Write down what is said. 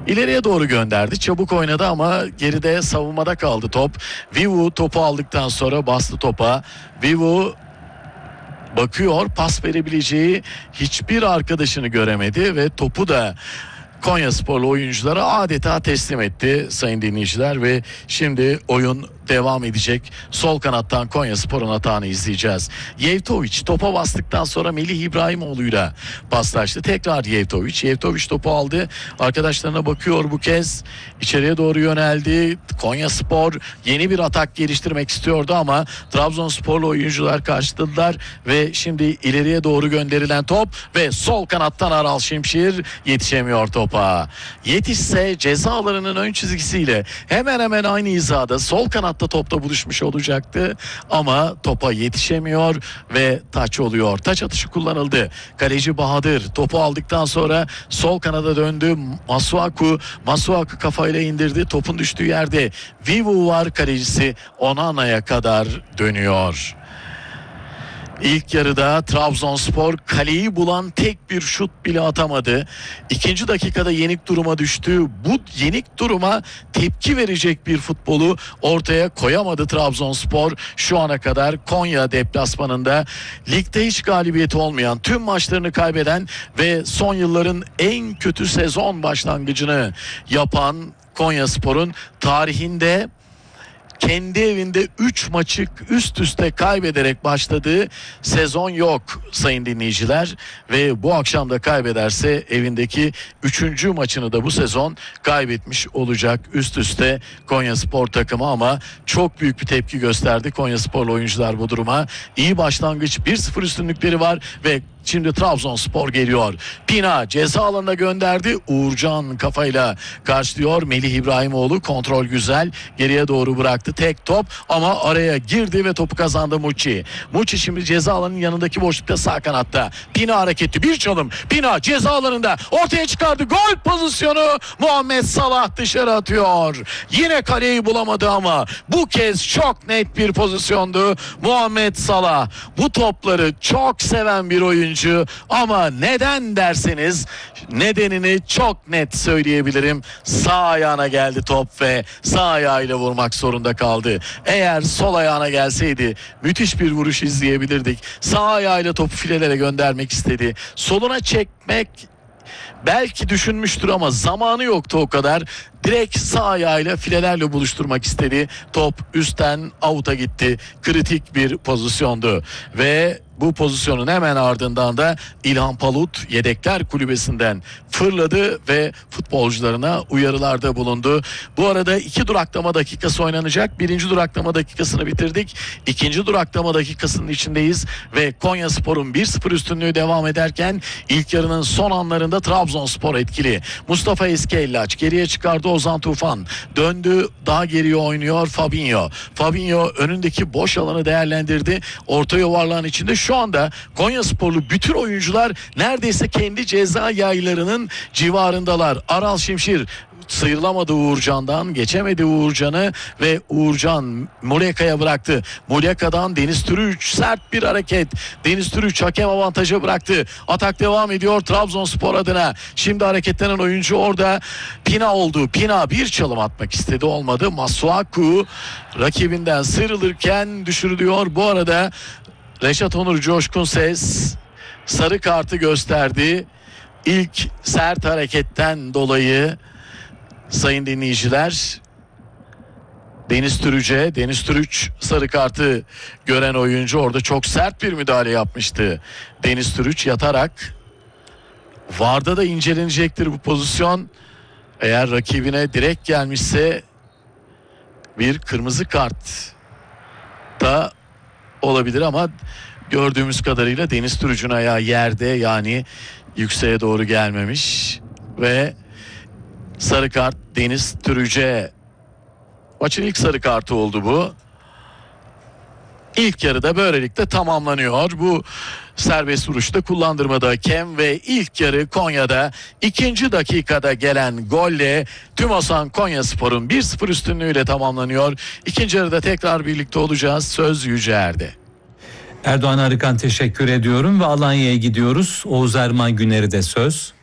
İleriye doğru gönderdi. Çabuk oynadı ama geride savunmada kaldı top. Vivu topu aldıktan sonra bastı topa. Vivu bakıyor, pas verebileceği hiçbir arkadaşını göremedi ve topu da Konyasporlu oyunculara adeta teslim etti sayın dinleyiciler ve şimdi oyun devam edecek. Sol kanattan Konyaspor'un atağını izleyeceğiz. Yevtoviç topa bastıktan sonra Melih İbrahimoğlu'yla paslaştı. Tekrar Yevtoviç. Yevtoviç topu aldı. Arkadaşlarına bakıyor bu kez. İçeriye doğru yöneldi. Konyaspor yeni bir atak geliştirmek istiyordu ama Trabzonsporlu oyuncular karşıladılar ve şimdi ileriye doğru gönderilen top ve sol kanattan Aral Şimşir yetişemiyor topa. Yetişse ceza alanının ön çizgisiyle hemen hemen aynı hizada sol kanatta topta buluşmuş olacaktı ama topa yetişemiyor ve taç oluyor. Taç atışı kullanıldı. Kaleci Bahadır topu aldıktan sonra sol kanada döndü. Masuaku kafayla indirdi. Topun düştüğü yerde Vivu var, kalecisi Onana'ya kadar dönüyor. İlk yarıda Trabzonspor kaleyi bulan tek bir şut bile atamadı. İkinci dakikada yenik duruma düştü. Bu yenik duruma tepki verecek bir futbolu ortaya koyamadı Trabzonspor. Şu ana kadar Konya deplasmanında ligde hiç galibiyeti olmayan, tüm maçlarını kaybeden ve son yılların en kötü sezon başlangıcını yapan Konyaspor'un tarihinde kendi evinde 3 maçı üst üste kaybederek başladığı sezon yok sayın dinleyiciler ve bu akşam da kaybederse evindeki 3. maçını da bu sezon kaybetmiş olacak üst üste Konyaspor takımı ama çok büyük bir tepki gösterdi Konyasporlu oyuncular bu duruma. İyi başlangıç, 1-0 üstünlükleri var ve şimdi Trabzonspor geliyor. Pina ceza alanına gönderdi. Uğurcan kafayla karşılıyor. Melih İbrahimoğlu kontrol güzel. Geriye doğru bıraktı. Tek top ama araya girdi ve topu kazandı Muçi. Muçi şimdi ceza alanının yanındaki boşlukta sağ kanatta. Pina hareketi, bir çalım. Pina ceza alanında ortaya çıkardı. Gol pozisyonu. Muhammed Salah dışarı atıyor. Yine kaleyi bulamadı ama bu kez çok net bir pozisyondu. Muhammed Salah bu topları çok seven bir oyuncu. Ama neden derseniz nedenini çok net söyleyebilirim. Sağ ayağına geldi top ve sağ ayağıyla vurmak zorunda kaldı. Eğer sol ayağına gelseydi müthiş bir vuruş izleyebilirdik. Sağ ayağıyla topu filelere göndermek istedi. Soluna çekmek belki düşünmüştür ama zamanı yoktu o kadar. Direkt sağ ayağıyla filelerle buluşturmak istedi. Top üstten avuta gitti. Kritik bir pozisyondu. Ve bu pozisyonun hemen ardından da İlhan Palut yedekler kulübesinden fırladı ve futbolcularına uyarılarda bulundu. Bu arada 2 duraklama dakikası oynanacak. 1. duraklama dakikasını bitirdik. 2. duraklama dakikasının içindeyiz ve Konyaspor'un 1-0 üstünlüğü devam ederken ilk yarının son anlarında Trabzonspor etkili. Mustafa Eskellaç geriye çıkardı. Ozan Tufan döndü, daha geriye oynuyor Fabinho önündeki boş alanı değerlendirdi. Orta yuvarlağın içinde şu anda Konyasporlu bütün oyuncular neredeyse kendi ceza yaylarının civarındalar. Aral Şimşir sıyrılamadı Uğurcan'dan, geçemedi Uğurcan'ı ve Uğurcan Muleka'ya bıraktı. Muleka'dan Deniz Türüç, sert bir hareket. Deniz Türüç hakem avantajı bıraktı. Atak devam ediyor Trabzonspor adına. Şimdi hareketlenen oyuncu orada Pina oldu. Pina bir çalım atmak istedi, olmadı. Masuaku rakibinden sıyrılırken düşürülüyor. Bu arada Reşat Onur Coşkun Ses sarı kartı gösterdi. İlk sert hareketten dolayı sayın dinleyiciler, Deniz Türüç sarı kartı gören oyuncu orada çok sert bir müdahale yapmıştı. Deniz Türüç yatarak, VAR'da da incelenecektir bu pozisyon. Eğer rakibine direkt gelmişse bir kırmızı kart da olabilir ama gördüğümüz kadarıyla Deniz Türüç'ün ayağı yerde, yani yükseğe doğru gelmemiş ve sarı kart Deniz Türüç'e. Maçın ilk sarı kartı oldu bu. İlk yarıda böylelikle tamamlanıyor. Bu serbest vuruşta kullandırmadı hakem ve ilk yarı Konya'da 2. dakikada gelen golle Tümosan Konyaspor'un 1-0 üstünlüğüyle tamamlanıyor. İkinci yarıda tekrar birlikte olacağız. Söz Yüceer'de. Erdoğan Arıkan teşekkür ediyorum ve Alanya'ya gidiyoruz. Oğuz Erman Güner'i de söz.